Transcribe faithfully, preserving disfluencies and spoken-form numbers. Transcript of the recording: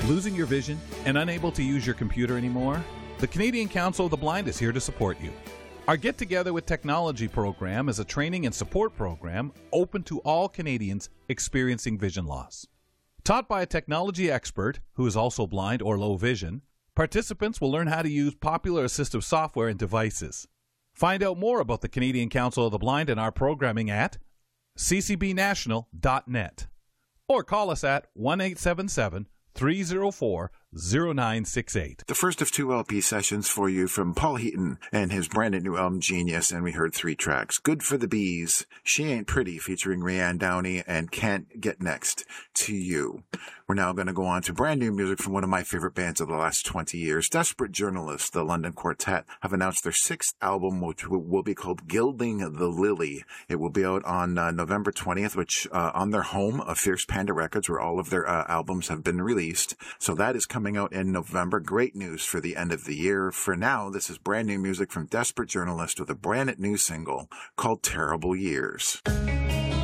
Losing your vision and unable to use your computer anymore? The Canadian Council of the Blind is here to support you. Our Get Together with Technology program is a training and support program open to all Canadians experiencing vision loss. Taught by a technology expert who is also blind or low vision, participants will learn how to use popular assistive software and devices. Find out more about the Canadian Council of the Blind and our programming at c c b national dot net or call us at one eight seven seven, three oh four, oh nine six eight. The first of two L P sessions for you from Paul Heaton and his brand new album Genius, and we heard three tracks. Good for the Bees, She Ain't Pretty featuring Rayanne Downey, and Can't Get Next to You. We're now going to go on to brand new music from one of my favorite bands of the last twenty years. Desperate Journalists, the London Quartet, have announced their sixth album, which will be called Gilding the Lily. It will be out on uh, November twentieth, which uh, on their home of Fierce Panda Records, where all of their uh, albums have been released. So that is coming out in November. Great news for the end of the year. For now, this is brand new music from Desperate Journalist with a brand new single called Terrible Years.